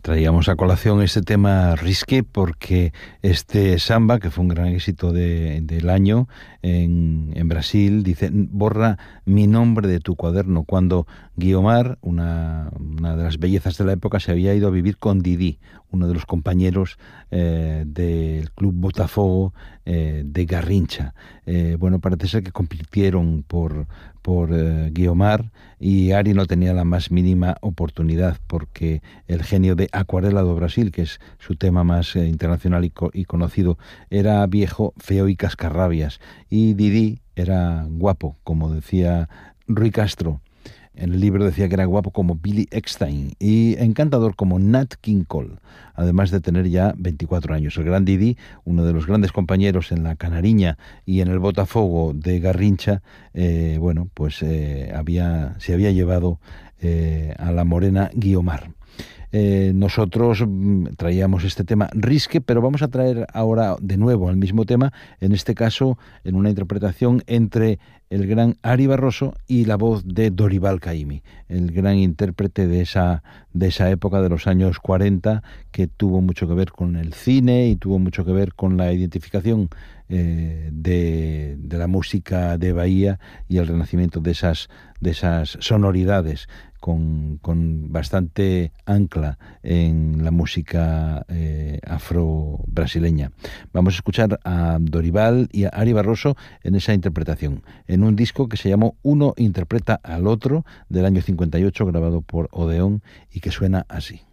Traíamos a colación este tema Risqué porque este samba, que fue un gran éxito del año en Brasil, dice: borra mi nombre de tu cuaderno, cuando Guiomar, una de las bellezas de la época, se había ido a vivir con Didi, uno de los compañeros del club Botafogo de Garrincha. Bueno, parece ser que compitieron por Guiomar, y Ari no tenía la más mínima oportunidad, porque el genio de Acuarela do Brasil, que es su tema más internacional y conocido, era viejo, feo y cascarrabias, y Didi era guapo, como decía Rui Castro. En el libro decía que era guapo como Billy Eckstine y encantador como Nat King Cole, además de tener ya 24 años. El gran Didi, uno de los grandes compañeros en la Canariña y en el Botafogo de Garrincha, se había llevado a la morena Guiomar. Nosotros traíamos este tema Risque, pero vamos a traer ahora de nuevo al mismo tema, en este caso en una interpretación entre el gran Ari Barroso y la voz de Dorival Caymmi, el gran intérprete de esa época de los años 40, que tuvo mucho que ver con el cine y tuvo mucho que ver con la identificación de la música de Bahía y el renacimiento de esas sonoridades con bastante ancla en la música afro-brasileña. Vamos a escuchar a Dorival y a Ari Barroso en esa interpretación, en un disco que se llamó Uno interpreta al otro, del año 58, grabado por Odeón, y que suena así.